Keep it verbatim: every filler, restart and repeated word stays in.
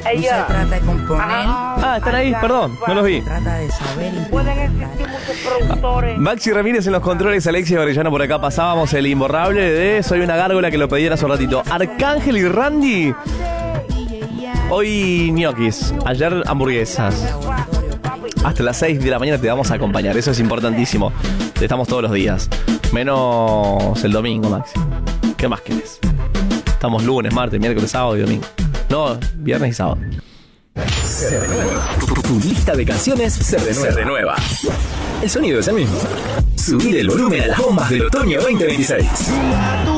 Ellos. Se trata de componer. Ah, están ahí, perdón, no los vi. Se trata de saber Pueden interpretar. existir muchos productores. Maxi Ramírez en los controles, Alexia Orellano por acá. Pasábamos el imborrable de Soy una gárgola, que lo pedían hace un ratito. Arcángel y Randy. Hoy ñoquis, ayer hamburguesas. Hasta las seis de la mañana te vamos a acompañar, eso es importantísimo. Estamos todos los días, menos el domingo, Maxi. ¿Qué más querés? Estamos lunes, martes, miércoles, sábado y domingo. No, viernes y sábado. Se renueva. Tu, tu lista de canciones se renueva. Se renueva. El sonido es el mismo. Subir el volumen a las bombas del otoño veinte veintiséis.